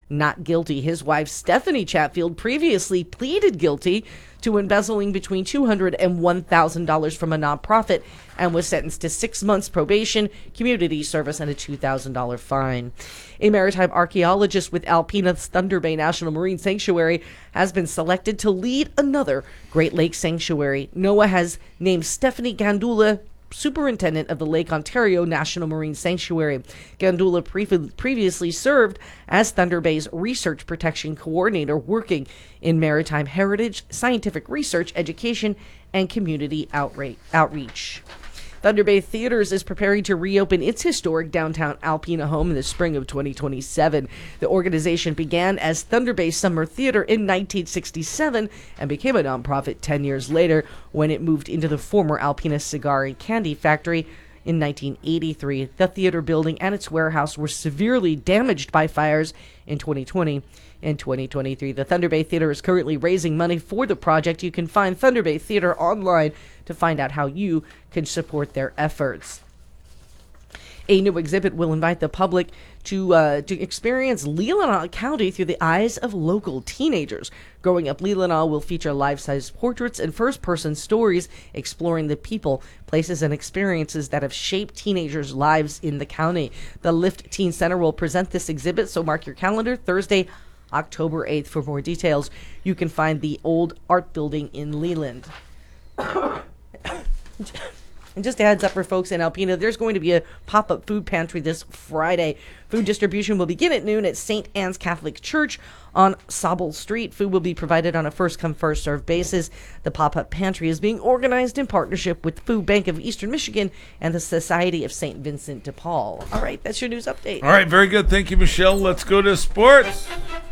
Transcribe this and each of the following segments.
not guilty. His wife, Stephanie Chatfield, previously pleaded guilty to embezzling between $200,000 and $1,000 from a nonprofit and was sentenced to 6 months probation, community service, and a $2,000 fine. A maritime archaeologist with Alpina's Thunder Bay National Marine Sanctuary has been selected to lead another Great Lakes sanctuary. NOAA has named Stephanie Gandula superintendent of the Lake Ontario National Marine Sanctuary. Gandula previously served as Thunder Bay's research protection coordinator, working in maritime heritage, scientific research, education, and community outreach. Thunder Bay Theaters is preparing to reopen its historic downtown Alpena home in the spring of 2027. The organization began as Thunder Bay Summer Theater in 1967 and became a nonprofit 10 years later when it moved into the former Alpena Cigar and Candy Factory in 1983. The theater building and its warehouse were severely damaged by fires in 2020. In 2023, the Thunder Bay Theater is currently raising money for the project. You can find Thunder Bay Theater online to find out how you can support their efforts. A new exhibit will invite the public to experience Leelanau County through the eyes of local teenagers. Growing Up Leelanau will feature life-size portraits and first-person stories exploring the people, places, and experiences that have shaped teenagers' lives in the county. The Lift Teen Center will present this exhibit, so mark your calendar, Thursday, October 8th. For more details, you can find the old art building in Leland. And just a heads up for folks in Alpena, there's going to be a pop-up food pantry this Friday. Food distribution will begin at noon at St. Anne's Catholic Church on Sauble Street. Food will be provided on a first-come, first-served basis. The pop-up pantry is being organized in partnership with the Food Bank of Eastern Michigan and the Society of St. Vincent de Paul. All right, that's your news update. All right, very good. Thank you, Michelle. Let's go to sports.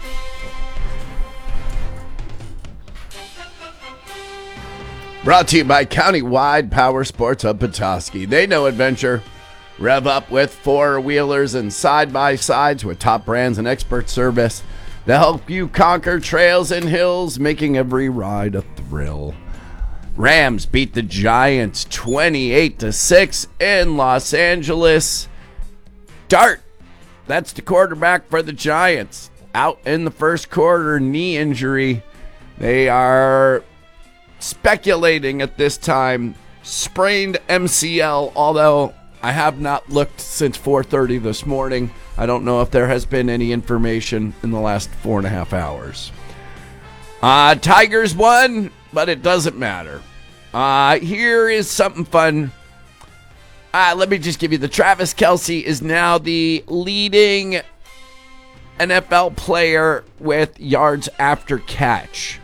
Brought to you by Countywide Power Sports of Petoskey. They know adventure. Rev up with four-wheelers and side-by-sides with top brands and expert service to help you conquer trails and hills, making every ride a thrill. Rams beat the Giants 28-6 in Los Angeles. Dart, that's the quarterback for the Giants, out in the first quarter, knee injury. They are speculating at this time sprained MCL, although I have not looked since 4:30 this morning. I don't know if there has been any information in the last 4.5 hours. Tigers won, but it doesn't matter. Here is something fun. Let me just give you Travis Kelce is now the leading NFL player with yards after catch.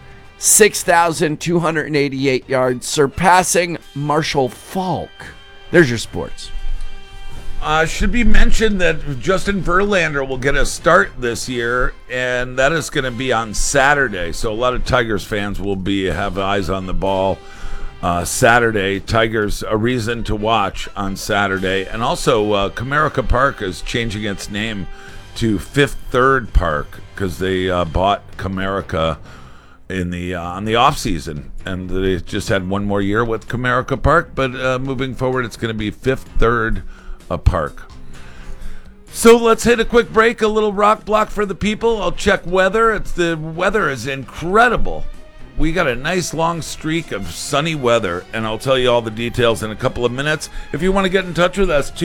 6,288 yards, surpassing Marshall Faulk. There's your sports. Should be mentioned that Justin Verlander will get a start this year, and that is going to be on Saturday. So a lot of Tigers fans will have eyes on the ball Saturday. Tigers, a reason to watch on Saturday. And also, Comerica Park is changing its name to Fifth Third Park because they bought Comerica in the on the off season, and they just had one more year with Comerica Park, but moving forward it's going to be Fifth Third Park. So let's hit a quick break, a little rock block for the people. I'll check weather. The weather is incredible. We got a nice long streak of sunny weather, and I'll tell you all the details in a couple of minutes. If you want to get in touch with us,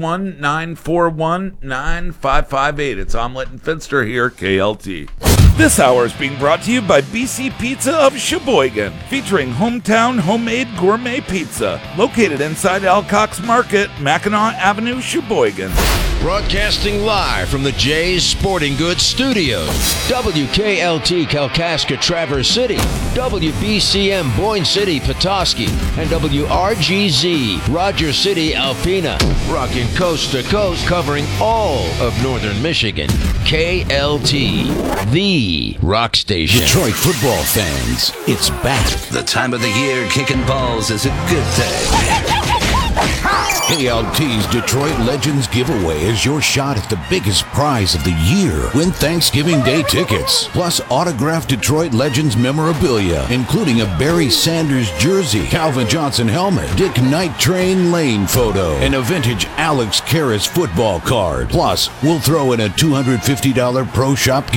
231-941-9558. It's Omelette and Finster here, KLT. This hour is being brought to you by BC Pizza of Sheboygan, featuring hometown homemade gourmet pizza, located inside Alcox Market, Mackinac Avenue, Sheboygan. Broadcasting live from the Jays Sporting Goods Studios. WKLT Kalkaska Traverse City, WBCM Boyne City Petoskey, and WRGZ Rogers City Alpena. Rocking coast to coast, covering all of northern Michigan. KLT, the rock station. Detroit football fans, it's back. The time of the year kicking balls is a good thing. KLT's Detroit Legends giveaway is your shot at the biggest prize of the year. Win Thanksgiving Day tickets, plus autographed Detroit Legends memorabilia, including a Barry Sanders jersey, Calvin Johnson helmet, Dick Night Train Lane photo, and a vintage Alex Karras football card. Plus, we'll throw in a $250 Pro Shop